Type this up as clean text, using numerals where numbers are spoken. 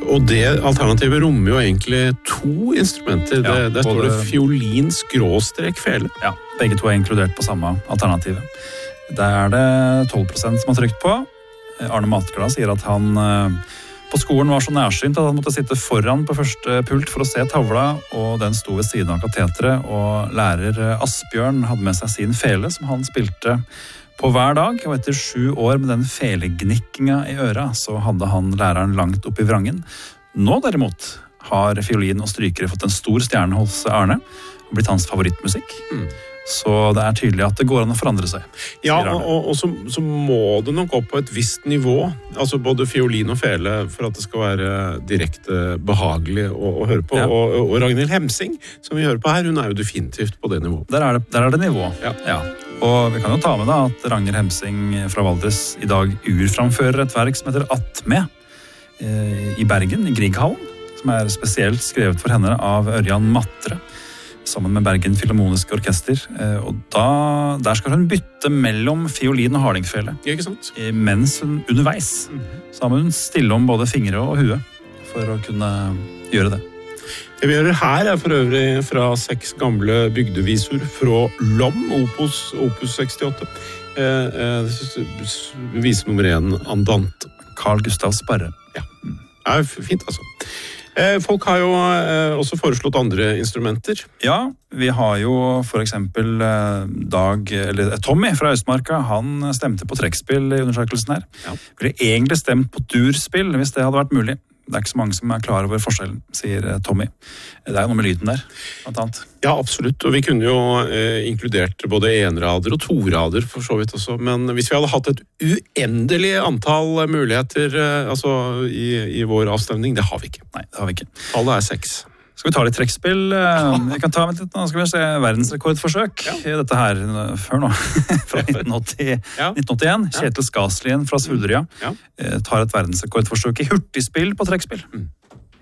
Og det alternativet rommer jo egentlig 2 instrumenter. Ja, der står det fiolin/fele. Ja, begge to er inkludert på samme alternativet. Der er det 12% som har trykt på. Arne Matglad sier at han på skolen var så nærsynt at han måtte sitte foran på første pult for å se tavla, og den sto ved siden av kateteret, og lærer Asbjørn hadde med seg sin fele, som han spilte på hver dag, og etter 7 år med den felegnikkinga i øra, så hadde han læreren langt opp i vrangen. Nå derimot har fiolin og strykere fått en stor stjerne hos Arne, og blitt hans favorittmusikk. Så det er tydelig at det går an å forandre seg. Ja, og så må det nok opp på et visst nivå, altså både fiolin og fele, for at det skal være direkte behagelig å høre på. Ja. Og Ragnhild Hemsing, som vi hører på her, hun er jo definitivt på det nivået. Der er det nivå. Ja. Og vi kan jo ta med da at Ragnhild Hemsing fra Valdres i dag urframfører et verk som heter Atme i Bergen, i Grieghallen, som er spesielt skrevet for henne av Ørjan Matre, sammen med Bergen Filharmoniske Orkester, og der skal hun bytte mellom fiolin og hardingfele. Ikke sant? Mens hun underveis, så må hun stille om både fingre og hue for å kunne gjøre det. Det vi gjør her er for øvrig fra 6 gamle bygdevisor fra Lom, opus 68. Vise nummer 1, Andante. Carl Gustav Sparre. Ja, det er fint altså. Folk har jo også foreslått andre instrumenter. Ja, vi har jo for eksempel Tommy fra Østmarka. Han stemte på trekkspill i undersøkelsen her. Ja. Ville egentlig stemt på durspill hvis det hadde vært mulig. Det er ikke så mange som er klar over forskjellen, sier Tommy. Det er jo noe med lyden der, blant annet. Ja, absolutt. Og vi kunne jo inkludert både enrader og torader for så vidt også. Men hvis vi hadde hatt et uendelig antall muligheter i vår avstemning, det har vi ikke. Nei, det har vi ikke. Tallet er 6. Skal vi ta litt trekkspill? Vi kan ta med litt, nå skal vi se verdensrekordforsøk. Ja. Dette her, før nå, fra 1981. Kjetil Skaslien fra Svulderja tar et verdensrekordforsøk i hurtigspill på trekkspill.